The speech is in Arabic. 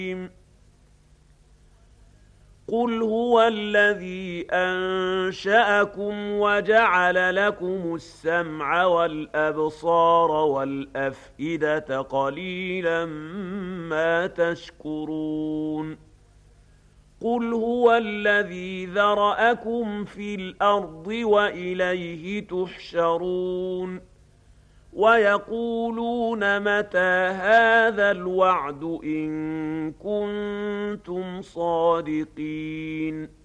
قل هو الذي أنشأكم وجعل لكم السمع والأبصار والأفئدة قليلا ما تشكرون قل هو الذي ذرأكم في الأرض وإليه تحشرون ويقولون متى هذا الوعد إن كنتم صادقين